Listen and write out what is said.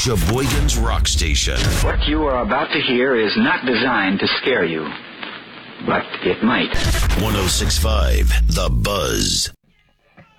Sheboygan's Rock Station. What you are about to hear is not designed to scare you, but it might. 106.5 The Buzz.